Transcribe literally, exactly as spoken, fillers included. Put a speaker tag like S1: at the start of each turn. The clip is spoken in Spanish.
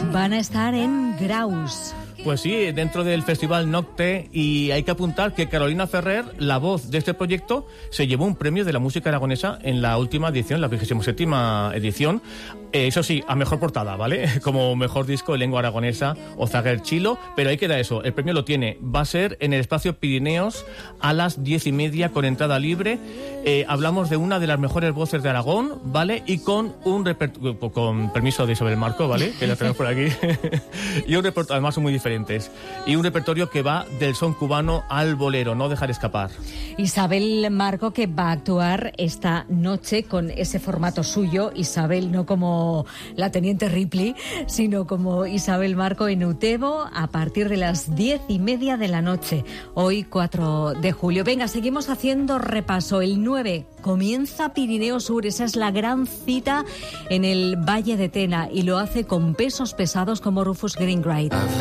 S1: van a estar en Graus.
S2: Pues sí, dentro del Festival Nocte, y hay que apuntar que Carolina Ferrer, la voz de este proyecto, se llevó un premio de la música aragonesa en la última edición, la vigésima séptima edición. Eh, eso sí, a mejor portada, ¿vale? Como mejor disco en lengua aragonesa o Zaguer Chilo, pero ahí queda eso, el premio lo tiene. Va a ser en el espacio Pirineos a las diez y media con entrada libre. Eh, hablamos de una de las mejores voces de Aragón, ¿vale? Y con un repertorio, con permiso de Isabel Marco, ¿vale? Que la tenemos por aquí. Y un repertorio, además son muy diferentes. Y un repertorio que va del son cubano al bolero, no dejar escapar.
S1: Isabel Marco, que va a actuar esta noche con ese formato suyo. Isabel, no como la teniente Ripley, sino como Isabel Marco en Utebo a partir de las diez y media de la noche, hoy cuatro de julio. Venga, seguimos haciendo repaso. El nueve comienza Pirineo Sur, esa es la gran cita en el Valle de Tena, y lo hace con pesos pesados como Rufus Wainwright.